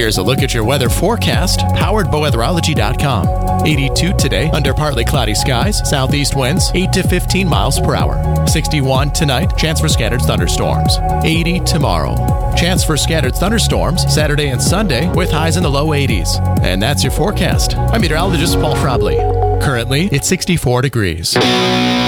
Here's a look at your weather forecast, powered by weatherology.com. 82 today, under partly cloudy skies, southeast winds 8 to 15 miles per hour. 61 tonight, chance for scattered thunderstorms. 80 tomorrow. Chance for scattered thunderstorms Saturday and Sunday with highs in the low 80s. And that's your forecast. I'm meteorologist Paul Frobley. Currently, it's 64 degrees.